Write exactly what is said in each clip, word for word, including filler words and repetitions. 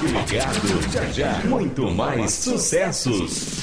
ligado, já já, muito mais sucessos.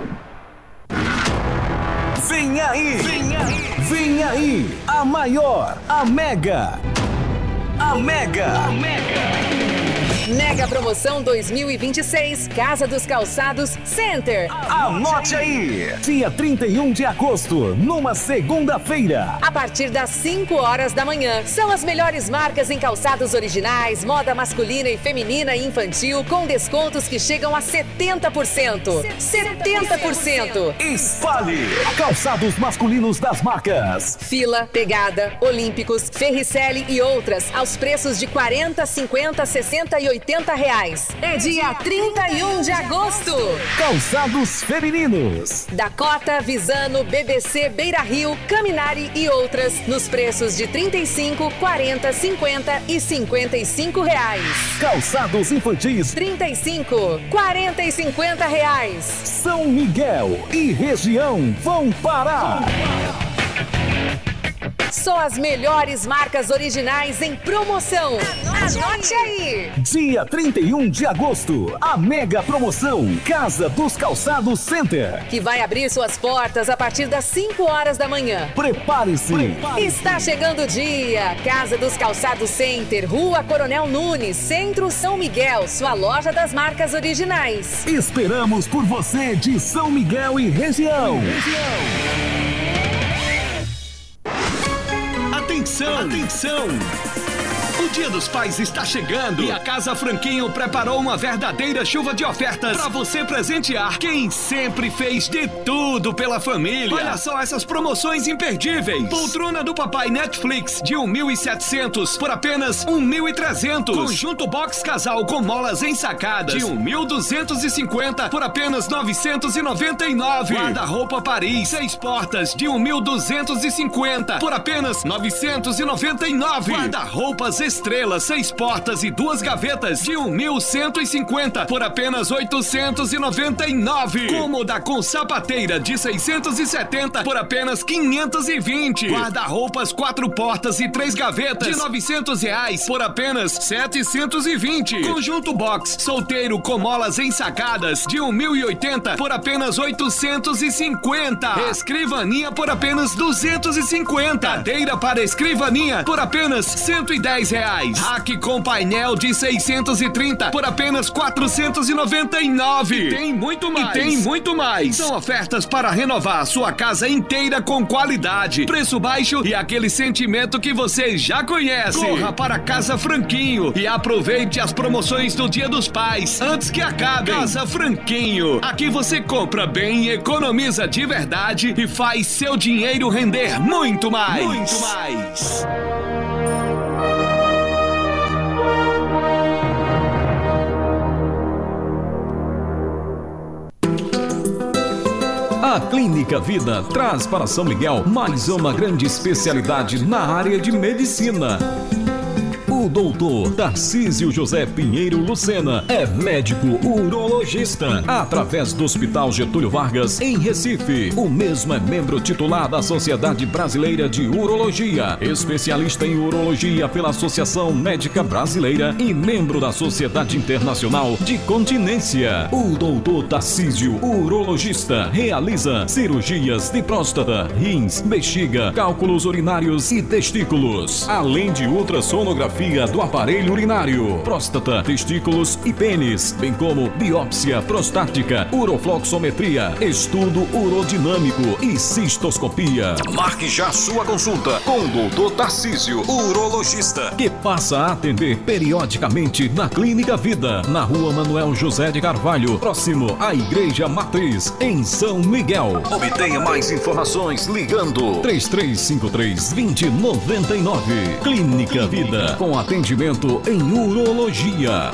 Vem aí, vem aí, vem aí, a maior, a Mega, a Mega, a Mega. Mega Promoção dois mil e vinte e seis, Casa dos Calçados Center. Anote aí, dia trinta e um de agosto, numa segunda-feira. A partir das cinco horas da manhã. São as melhores marcas em calçados originais, moda masculina e feminina e infantil, com descontos que chegam a setenta por cento. setenta por cento. Espalhe calçados masculinos das marcas Fila, Pegada, Olímpicos, Ferricelli e outras, aos preços de quarenta, cinquenta, sessenta e oitenta reais. É dia trinta e um de agosto. Calçados femininos Dakota, Visano, B B C, Beira Rio, Caminari e outras, nos preços de trinta e cinco, quarenta, cinquenta e cinquenta e cinco reais. Calçados infantis trinta e cinco, quarenta e cinquenta reais. São Miguel e região vão parar. Só as melhores marcas originais em promoção. Anote, Anote aí. Dia trinta e um de agosto, a mega promoção Casa dos Calçados Center, que vai abrir suas portas a partir das cinco horas da manhã. Prepare-se. Prepare-se. Está chegando o dia. Casa dos Calçados Center, Rua Coronel Nunes, Centro São Miguel, sua loja das marcas originais. Esperamos por você de São Miguel e região. região. Atenção, atenção! O Dia dos Pais está chegando e a Casa Franquinho preparou uma verdadeira chuva de ofertas para você presentear quem sempre fez de tudo pela família. Olha só essas promoções imperdíveis. Poltrona do papai Netflix de um mil e setecentos por apenas um mil e trezentos. Conjunto box casal com molas ensacadas de um mil duzentos e cinquenta por apenas novecentos e noventa e nove. Guarda-roupa Paris seis portas de um mil duzentos e cinquenta por apenas novecentos e noventa e nove. Guarda-roupas Estrela, seis portas e duas gavetas de um mil cento e cinquenta por apenas oitocentos e noventa e nove. Cômoda com sapateira de seiscentos e setenta por apenas quinhentos e vinte. Guarda-roupas quatro portas e três gavetas de novecentos reais por apenas setecentos e vinte. Conjunto box solteiro com molas ensacadas de um mil e oitenta por apenas oitocentos e cinquenta. Escrivaninha por apenas duzentos e cinquenta. Cadeira para escrivaninha por apenas cento e dez reais. Rack com painel de seiscentos e trinta por apenas quatrocentos e noventa e nove. E tem muito mais. E tem muito mais. São ofertas para renovar a sua casa inteira com qualidade, preço baixo e aquele sentimento que você já conhece. Corra para Casa Franquinho e aproveite as promoções do Dia dos Pais antes que acabem. Casa Franquinho. Aqui você compra bem, economiza de verdade e faz seu dinheiro render muito mais. Muito mais. A Clínica Vida traz para São Miguel mais uma grande especialidade na área de medicina. O doutor Tarcísio José Pinheiro Lucena é médico urologista, através do Hospital Getúlio Vargas, em Recife. O mesmo é membro titular da Sociedade Brasileira de Urologia, especialista em urologia pela Associação Médica Brasileira e membro da Sociedade Internacional de Continência. O doutor Tarcísio, urologista, realiza cirurgias de próstata, rins, bexiga, cálculos urinários e testículos, além de ultrassonografia do aparelho urinário, próstata, testículos e pênis, bem como biópsia prostática, urofloxometria, estudo urodinâmico e cistoscopia. Marque já sua consulta com o doutor Tarcísio, urologista, que passa a atender periodicamente na Clínica Vida, na Rua Manuel José de Carvalho, próximo à Igreja Matriz, em São Miguel. Obtenha mais informações ligando três três cinco três, dois zero nove nove. Clínica Vida, com atendimento em urologia.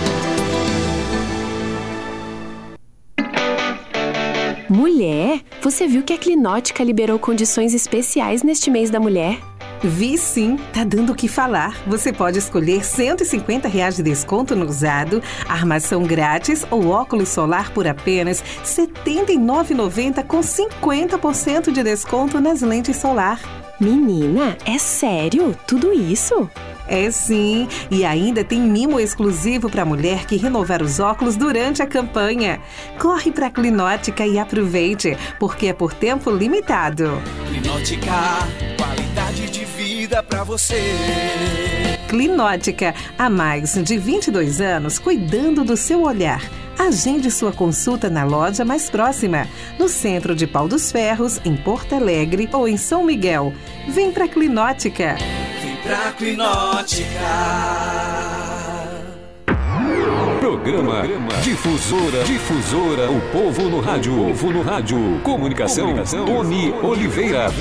Mulher, você viu que a Clinótica liberou condições especiais neste mês da mulher? Vi sim, tá dando o que falar. Você pode escolher cento e cinquenta reais de desconto no usado, armação grátis ou óculos solar por apenas setenta e nove reais e noventa centavos com cinquenta por cento de desconto nas lentes solar. Menina, é sério? Tudo isso? É sim, e ainda tem mimo exclusivo para mulher que renovar os óculos durante a campanha. Corre para a Clinótica e aproveite, porque é por tempo limitado. Clinótica, qualidade de vida para você. Clinótica, há mais de vinte e dois anos cuidando do seu olhar. Agende sua consulta na loja mais próxima, no centro de Pau dos Ferros, em Porto Alegre ou em São Miguel. Vem pra Clinótica. Vem pra Clinótica. Programa Difusora, Difusora, o povo no rádio, o povo no rádio. Comunicação, Comunicação Tony Oliveira.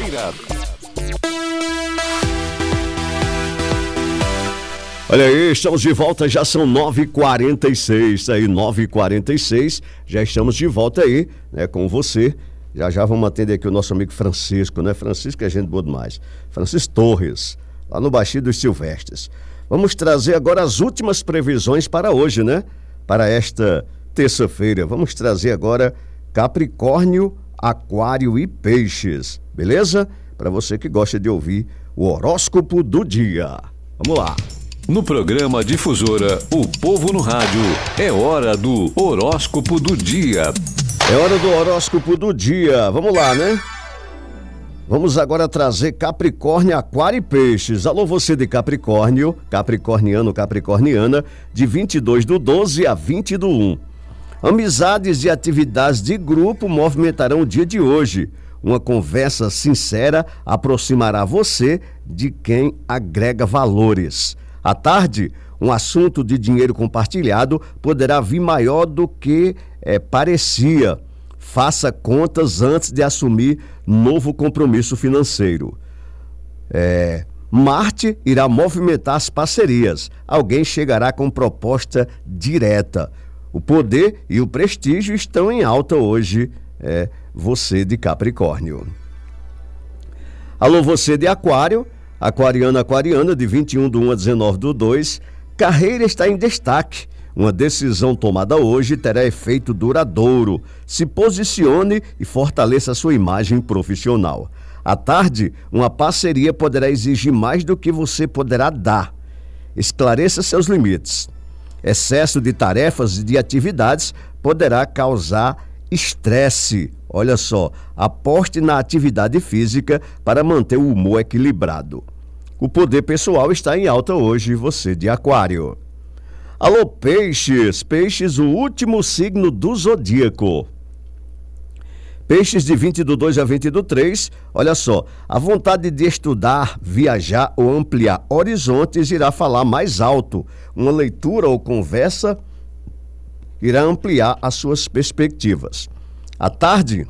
Olha aí, estamos de volta, já são nove e quarenta e seis, aí nove e quarenta e seis, já estamos de volta aí, né, com você. Já já vamos atender aqui o nosso amigo Francisco, né? Francisco é gente boa demais. Francisco Torres, lá no Baixio dos Silvestres. Vamos trazer agora as últimas previsões para hoje, né? Para esta terça-feira. Vamos trazer agora Capricórnio, Aquário e Peixes, beleza? Para você que gosta de ouvir o horóscopo do dia. Vamos lá. No programa Difusora, o povo no rádio, é hora do horóscopo do dia. É hora do horóscopo do dia. Vamos lá, né? Vamos agora trazer Capricórnio, Aquário e Peixes. Alô, você de Capricórnio, capricorniano, capricorniana, de vinte e dois do doze a vinte do um. Amizades e atividades de grupo movimentarão o dia de hoje. Uma conversa sincera aproximará você de quem agrega valores. À tarde, um assunto de dinheiro compartilhado poderá vir maior do que é, parecia. Faça contas antes de assumir novo compromisso financeiro. É, Marte irá movimentar as parcerias. Alguém chegará com proposta direta. O poder e o prestígio estão em alta hoje, é, você de Capricórnio. Alô, você de Aquário. Aquariana, aquariana, de vinte e um do um a dezenove do dois, carreira está em destaque. Uma decisão tomada hoje terá efeito duradouro. Se posicione e fortaleça a sua imagem profissional. À tarde, uma parceria poderá exigir mais do que você poderá dar. Esclareça seus limites. Excesso de tarefas e de atividades poderá causar estresse. Olha só, aposte na atividade física para manter o humor equilibrado. O poder pessoal está em alta hoje, você de Aquário. Alô, Peixes, Peixes, o último signo do zodíaco. Peixes de vinte do dois a vinte do três, olha só, a vontade de estudar, viajar ou ampliar horizontes irá falar mais alto. Uma leitura ou conversa irá ampliar as suas perspectivas. À tarde,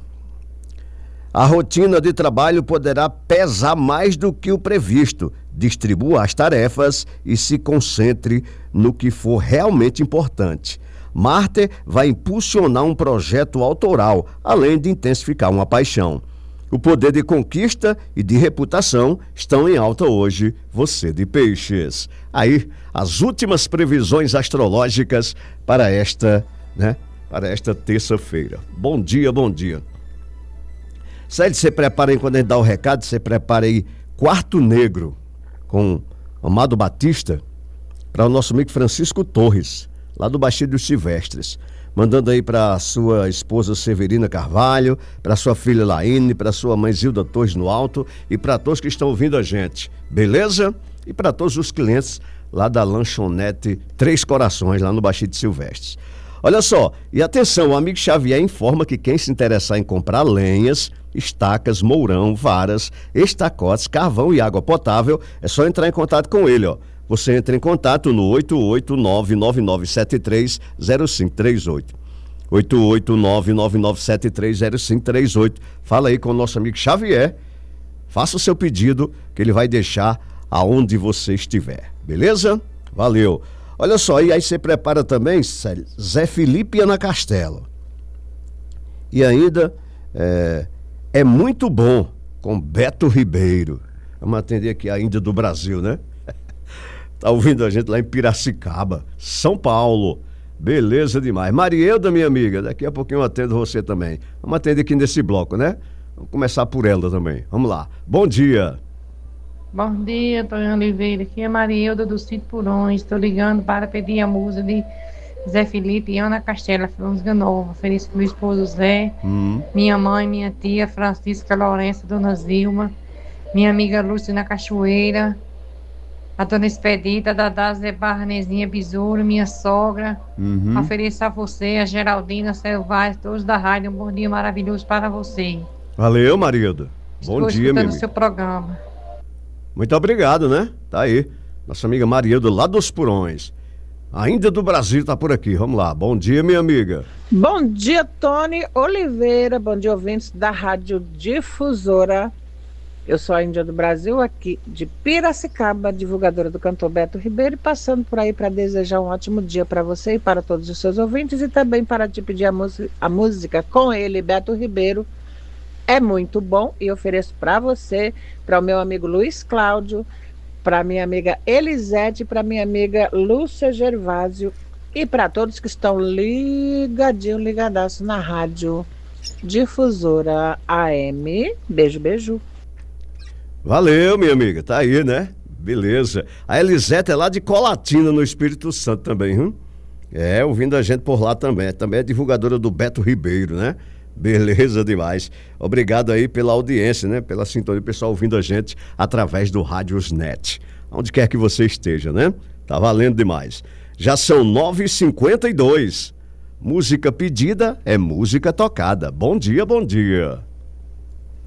a rotina de trabalho poderá pesar mais do que o previsto. Distribua as tarefas e se concentre no que for realmente importante. Marte vai impulsionar um projeto autoral, além de intensificar uma paixão. O poder de conquista e de reputação estão em alta hoje, você de Peixes. Aí, as últimas previsões astrológicas para esta, né? Para esta terça-feira. Bom dia, bom dia. Sérgio, você prepara aí, quando a gente dá o recado, você prepara aí Quarto Negro com Amado Batista para o nosso amigo Francisco Torres, lá do Baixio dos Silvestres. Mandando aí para sua esposa Severina Carvalho, para sua filha Laine, para sua mãe Zilda Torres no Alto e para todos que estão ouvindo a gente. Beleza? E para todos os clientes lá da lanchonete Três Corações, lá no Baixio de Silvestres. Olha só, e atenção, o amigo Xavier informa que quem se interessar em comprar lenhas, estacas, mourão, varas, estacotes, carvão e água potável, é só entrar em contato com ele, ó. Você entra em contato no oito oito nove nove nove sete três zero cinco três oito. oito oito nove nove nove sete três zero cinco três oito. Fala aí com o nosso amigo Xavier. Faça o seu pedido que ele vai deixar aonde você estiver. Beleza? Valeu. Olha só, e aí você prepara também, Zé Felipe e Ana Castelo. E ainda é, é muito bom com Beto Ribeiro. Vamos atender aqui a Índia do Brasil, né? Tá ouvindo a gente lá em Piracicaba, São Paulo. Beleza demais. Marielda, minha amiga, daqui a pouquinho eu atendo você também. Vamos atender aqui nesse bloco, né? Vamos começar por ela também. Vamos lá. Bom dia. Bom dia, Tonho Oliveira. Aqui é Marilda do Sítio Purões. Estou ligando para pedir a música de Zé Felipe e Ana Castela, música nova. Ofereço para meu esposo Zé, Hum. minha mãe, minha tia Francisca Lourenço, Dona Zilma, minha amiga Lúcia na Cachoeira, a Dona Expedita, Dadá Zé Barnezinha Besouro, minha sogra. Uhum. Ofereço a você, a Geraldina Selvagem, todos da rádio. Um bom dia maravilhoso para você. Valeu, Marilda. Bom Estou dia, meu escutando o amigo. seu programa. Muito obrigado, né? Tá aí. Nossa amiga Marilda, lá dos Purões. Ainda do Brasil, tá por aqui. Vamos lá. Bom dia, minha amiga. Bom dia, Tony Oliveira. Bom dia, ouvintes da Rádio Difusora. Eu sou a Índia do Brasil, aqui de Piracicaba, divulgadora do cantor Beto Ribeiro, e passando por aí para desejar um ótimo dia para você e para todos os seus ouvintes, e também para te pedir a, a música com ele, Beto Ribeiro. É muito bom, e ofereço para você, para o meu amigo Luiz Cláudio, para minha amiga Elisete, para minha amiga Lúcia Gervásio e para todos que estão ligadinho, ligadaço na Rádio Difusora A M. Beijo, beijo. Valeu, minha amiga. Tá aí, né? Beleza. A Elisete é lá de Colatina, no Espírito Santo também, hum? É, ouvindo a gente por lá também. Também é divulgadora do Beto Ribeiro, né? Beleza demais. Obrigado aí pela audiência, né? Pela sintonia, o pessoal ouvindo a gente através do Rádios Net. Onde quer que você esteja, né? Tá valendo demais. Já são nove e cinquenta e dois. Música pedida é música tocada. Bom dia, bom dia.